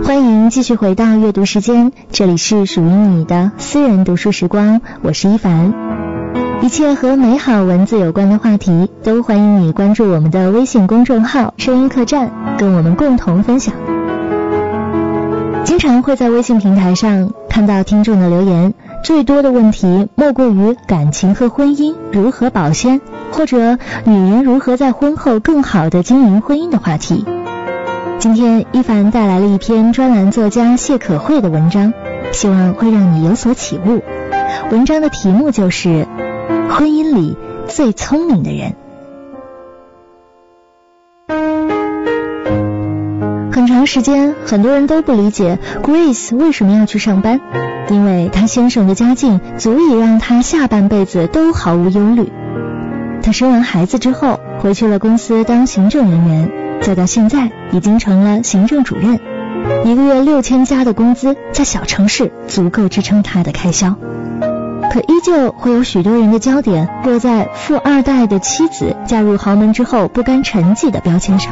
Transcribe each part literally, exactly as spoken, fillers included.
欢迎继续回到阅读时间，这里是属于你的私人读书时光，我是一凡。一切和美好文字有关的话题，都欢迎你关注我们的微信公众号声音客栈，跟我们共同分享。经常会在微信平台上看到听众的留言，最多的问题莫过于感情和婚姻如何保鲜，或者女人如何在婚后更好地经营婚姻的话题。今天一凡带来了一篇专栏作家谢可慧的文章，希望会让你有所启悟。文章的题目就是婚姻里最聪明的人。很长时间很多人都不理解 Grace 为什么要去上班，因为她先生的家境足以让她下半辈子都毫无忧虑。她生完孩子之后回去了公司当行政人员，再到现在已经成了行政主任，一个月六千加的工资在小城市足够支撑她的开销。可依旧会有许多人的焦点落在富二代的妻子嫁入豪门之后不甘沉寂的标签上。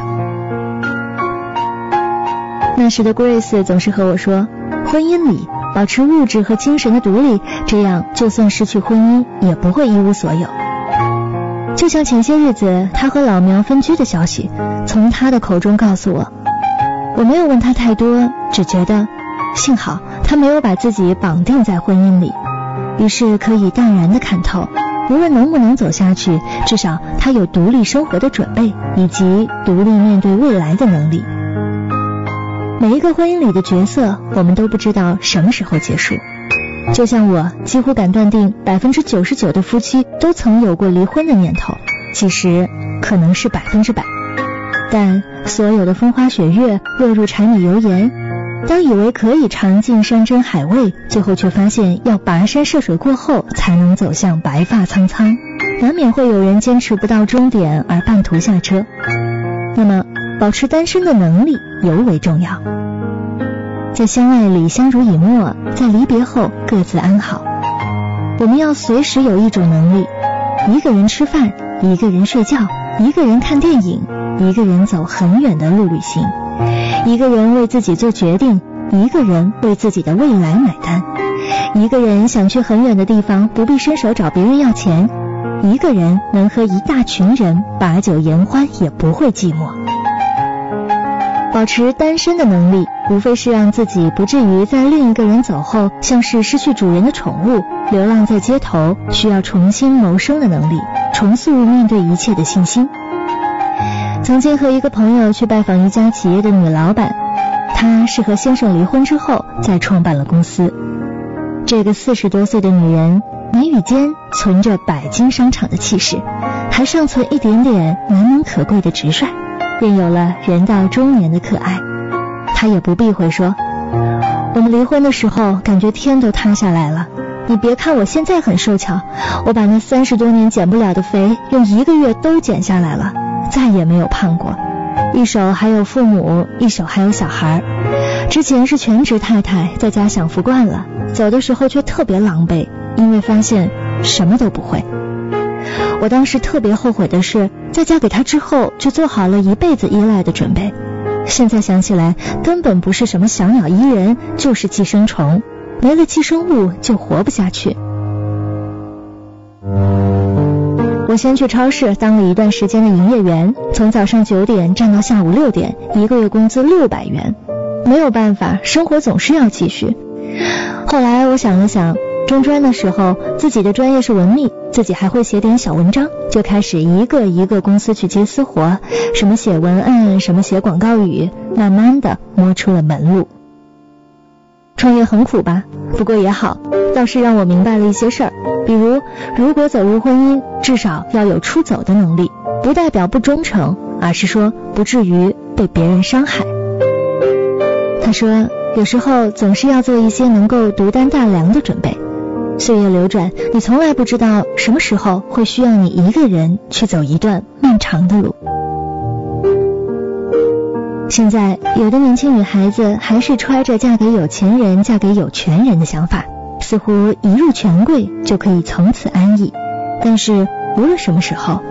那时的 Grace 总是和我说，婚姻里保持物质和精神的独立，这样就算失去婚姻也不会一无所有。就像前些日子他和老苗分居的消息从他的口中告诉我，我没有问他太多，只觉得幸好他没有把自己绑定在婚姻里，于是可以淡然地看透，无论能不能走下去，至少他有独立生活的准备，以及独立面对未来的能力。每一个婚姻里的角色，我们都不知道什么时候结束。就像我几乎敢断定 百分之九十九 的夫妻都曾有过离婚的念头，其实可能是百分之百。但所有的风花雪月落入柴米油盐，当以为可以尝尽山珍海味，最后却发现要跋山涉水过后才能走向白发苍苍，难免会有人坚持不到终点而半途下车。那么保持单身的能力尤为重要，在相爱里相濡以沫，在离别后各自安好。我们要随时有一种能力，一个人吃饭，一个人睡觉，一个人看电影，一个人走很远的路旅行，一个人为自己做决定，一个人为自己的未来买单，一个人想去很远的地方不必伸手找别人要钱，一个人能和一大群人把酒言欢也不会寂寞。保持单身的能力，无非是让自己不至于在另一个人走后像是失去主人的宠物，流浪在街头，需要重新谋生的能力，重塑面对一切的信心。曾经和一个朋友去拜访一家企业的女老板，她是和先生离婚之后再创办了公司。这个四十多岁的女人，眉宇间存着百金商场的气势，还尚存一点点难能可贵的直率，便有了人到中年的可爱。她也不避讳说，我们离婚的时候感觉天都塌下来了，你别看我现在很瘦巧，我把那三十多年减不了的肥用一个月都减下来了，再也没有胖过，一手还有父母，一手还有小孩。之前是全职太太，在家享福惯了，走的时候却特别狼狈，因为发现什么都不会。我当时特别后悔的是，在嫁给他之后就做好了一辈子依赖的准备，现在想起来根本不是什么小鸟依人，就是寄生虫，没了寄生物就活不下去。我先去超市当了一段时间的营业员，从早上九点站到下午六点，一个月工资六百元。没有办法，生活总是要继续。后来我想了想，中专的时候自己的专业是文秘，自己还会写点小文章，就开始一个一个公司去接私活，什么写文案，什么写广告语，慢慢的摸出了门路。创业很苦吧，不过也好，倒是让我明白了一些事儿，比如如果走入婚姻，至少要有出走的能力，不代表不忠诚，而是说不至于被别人伤害。他说，有时候总是要做一些能够独担大梁的准备。岁月流转，你从来不知道什么时候会需要你一个人去走一段漫长的路。现在有的年轻女孩子还是揣着嫁给有钱人、嫁给有权人的想法，似乎一入权贵就可以从此安逸。但是无论什么时候，